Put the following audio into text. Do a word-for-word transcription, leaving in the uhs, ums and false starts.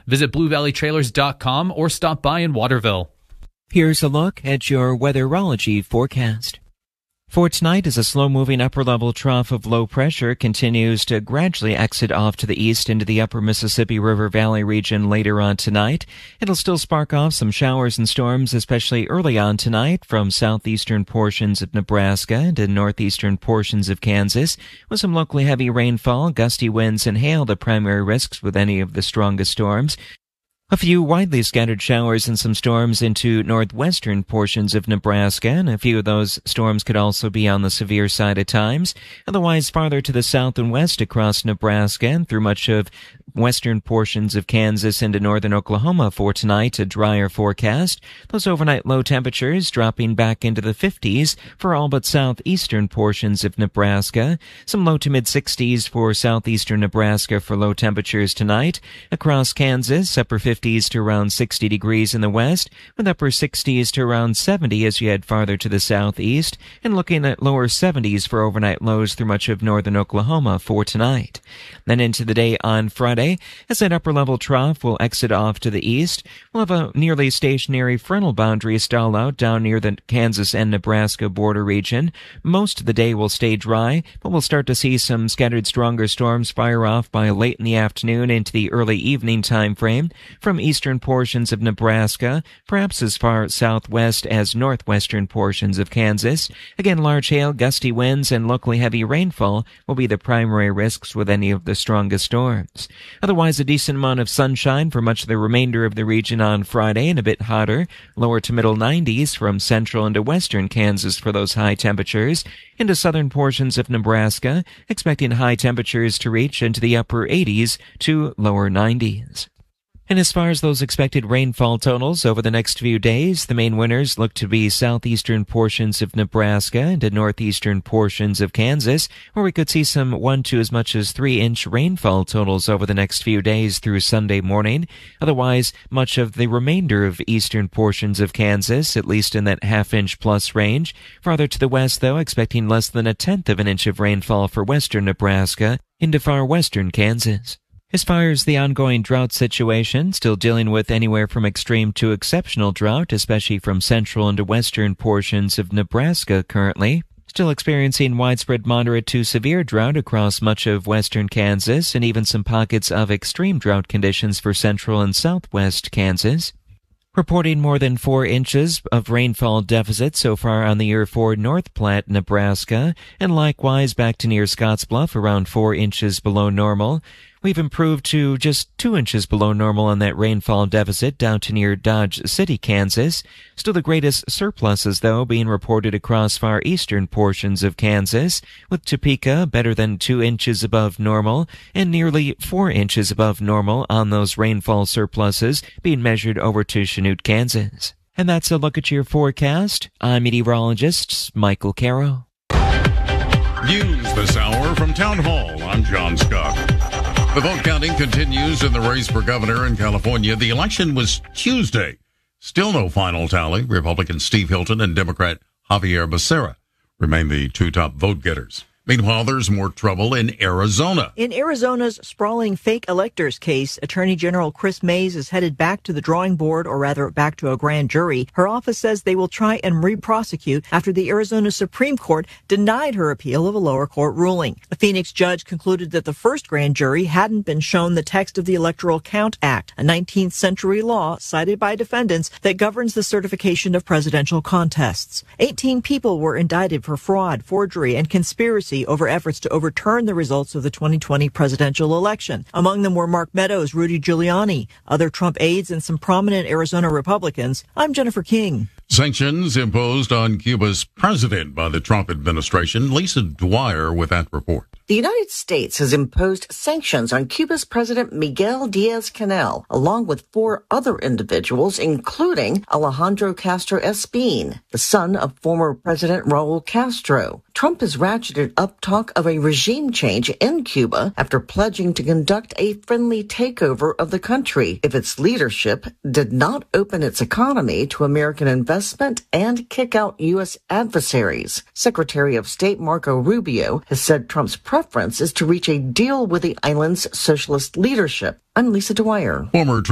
Visit blue valley trailers dot com or stop by in Waterville. Here's a look at your weatherology forecast. For tonight, as a slow-moving upper-level trough of low pressure continues to gradually exit off to the east into the upper Mississippi River Valley region later on tonight, it'll still spark off some showers and storms, especially early on tonight from southeastern portions of Nebraska into northeastern portions of Kansas, with some locally heavy rainfall, gusty winds, and hail the primary risks with any of the strongest storms. A few widely scattered showers and some storms into northwestern portions of Nebraska, and a few of those storms could also be on the severe side at times. Otherwise, farther to the south and west across Nebraska and through much of western portions of Kansas into northern Oklahoma for tonight, a drier forecast. Those overnight low temperatures dropping back into the fifties for all but southeastern portions of Nebraska. Some low to mid-sixties for southeastern Nebraska for low temperatures tonight. Across Kansas, upper fifties to around sixty degrees in the west, with upper sixties to around seventy as you head farther to the southeast, and looking at lower seventies for overnight lows through much of northern Oklahoma for tonight. Then into the day on Friday, as that upper-level trough will exit off to the east, we'll have a nearly stationary frontal boundary stall out down near the Kansas and Nebraska border region. Most of the day will stay dry, but we'll start to see some scattered stronger storms fire off by late in the afternoon into the early evening time frame from eastern portions of Nebraska, perhaps as far southwest as northwestern portions of Kansas. Again, large hail, gusty winds, and locally heavy rainfall will be the primary risks with any of the strongest storms. Otherwise, a decent amount of sunshine for much of the remainder of the region on Friday and a bit hotter, lower to middle nineties from central into western Kansas for those high temperatures. Into southern portions of Nebraska, expecting high temperatures to reach into the upper eighties to lower nineties. And as far as those expected rainfall totals over the next few days, the main winners look to be southeastern portions of Nebraska and the northeastern portions of Kansas, where we could see some one to as much as three inch rainfall totals over the next few days through Sunday morning. Otherwise, much of the remainder of eastern portions of Kansas, at least in that half inch plus range. Farther to the west, though, expecting less than a tenth of an inch of rainfall for western Nebraska into far western Kansas. As far as the ongoing drought situation, still dealing with anywhere from extreme to exceptional drought, especially from central into western portions of Nebraska currently. Still experiencing widespread moderate to severe drought across much of western Kansas, and even some pockets of extreme drought conditions for central and southwest Kansas. Reporting more than four inches of rainfall deficit so far on the year for North Platte, Nebraska, and likewise back to near Scottsbluff, around four inches below normal. We've improved to just two inches below normal on that rainfall deficit down to near Dodge City, Kansas. Still the greatest surpluses, though, being reported across far eastern portions of Kansas, with Topeka better than two inches above normal and nearly four inches above normal on those rainfall surpluses being measured over to Chanute, Kansas. And that's a look at your forecast. I'm meteorologist Michael Caro. News this hour from Town Hall. I'm John Scott. The vote counting continues in the race for governor in California. The election was Tuesday. Still no final tally. Republican Steve Hilton and Democrat Javier Becerra remain the two top vote getters. Meanwhile, there's more trouble in Arizona. In Arizona's sprawling fake electors case, Attorney General Chris Mays is headed back to the drawing board, or rather back to a grand jury. Her office says they will try and re-prosecute after the Arizona Supreme Court denied her appeal of a lower court ruling. A Phoenix judge concluded that the first grand jury hadn't been shown the text of the Electoral Count Act, a nineteenth century law cited by defendants that governs the certification of presidential contests. eighteen people were indicted for fraud, forgery, and conspiracy over efforts to overturn the results of the twenty twenty presidential election. Among them were Mark Meadows, Rudy Giuliani, other Trump aides, and some prominent Arizona Republicans. I'm Jennifer King. Sanctions imposed on Cuba's president by the Trump administration. Lisa Dwyer with that report. The United States has imposed sanctions on Cuba's President Miguel Diaz-Canel, along with four other individuals, including Alejandro Castro Espín, the son of former President Raul Castro. Trump has ratcheted up talk of a regime change in Cuba after pledging to conduct a friendly takeover of the country if its leadership did not open its economy to American investment and kick out U S adversaries. Secretary of State Marco Rubio has said Trump's preference is to reach a deal with the island's socialist leadership. I'm Lisa Dwyer. Former